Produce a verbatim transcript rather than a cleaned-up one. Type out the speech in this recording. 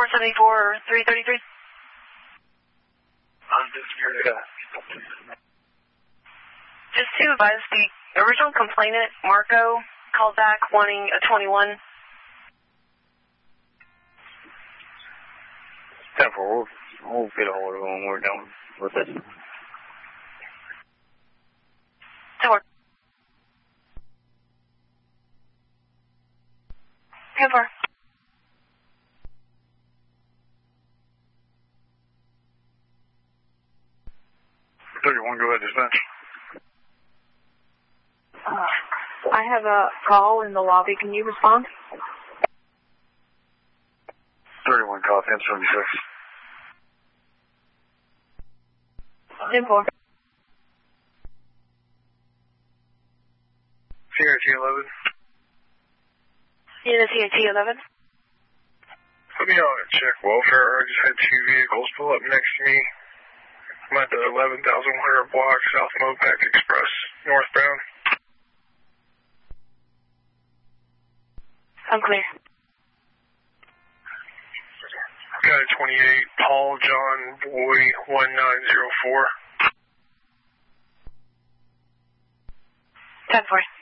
four seventy-four, three thirty-three. Just to advise, the original complainant, Marco, called back wanting a twenty-one. ten four, we'll, we'll get a hold of him when we're done with this. ten four. ten four. thirty-one, go ahead, dispatch. Uh, I have a call in the lobby. Can you respond? thirty-one, call, ten seventy-six. ten four. C R T eleven. Unit C R T eleven. Put me on a check welfare. I just had two vehicles pull up next to me. I'm at the eleven thousand one hundred block, South Mopac Express, northbound. I'm clear. Got a twenty-eight, Paul John Boy one nine zero four. ten four.